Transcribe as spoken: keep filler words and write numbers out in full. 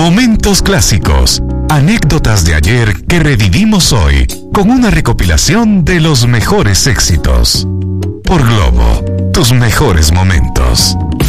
Momentos clásicos, anécdotas de ayer que revivimos hoy con una recopilación de los mejores éxitos. Por Globo, tus mejores momentos.